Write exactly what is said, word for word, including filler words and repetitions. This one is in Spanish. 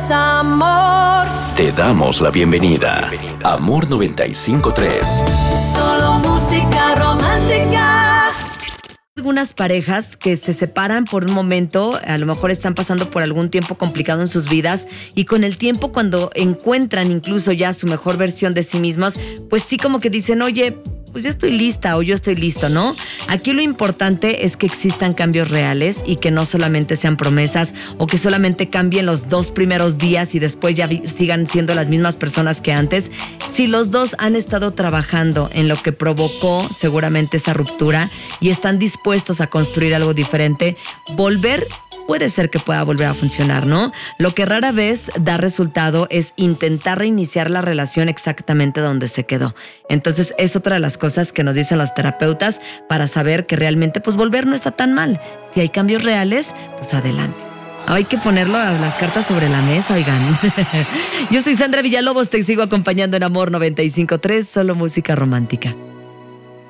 amor. Te damos la bienvenida. Amor noventa y cinco punto tres. Solo música romántica. Algunas parejas que se separan por un momento, a lo mejor están pasando por algún tiempo complicado en sus vidas y con el tiempo cuando encuentran incluso ya su mejor versión de sí mismos, pues sí como que dicen, oye, pues yo estoy lista o yo estoy listo, ¿no? Aquí lo importante es que existan cambios reales y que no solamente sean promesas o que solamente cambien los dos primeros días y después ya vi- sigan siendo las mismas personas que antes. Si los dos han estado trabajando en lo que provocó seguramente esa ruptura y están dispuestos a construir algo diferente, volver puede ser que pueda volver a funcionar, ¿no? Lo que rara vez da resultado es intentar reiniciar la relación exactamente donde se quedó. Entonces es otra de las cosas que nos dicen los terapeutas para saber que realmente pues volver no está tan mal. Si hay cambios reales, pues adelante. Hay que ponerlo a las cartas sobre la mesa, oigan. Yo soy Sandra Villalobos, te sigo acompañando en Amor noventa y cinco punto tres, solo música romántica.